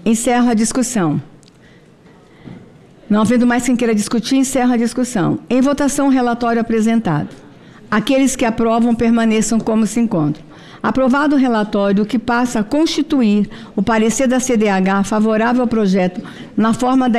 Encerro a discussão. Não havendo mais quem queira discutir, encerro a discussão. Em votação, o relatório apresentado. Aqueles que aprovam permaneçam como se encontram. Aprovado o relatório, que passa a constituir o parecer da CDH favorável ao projeto na forma da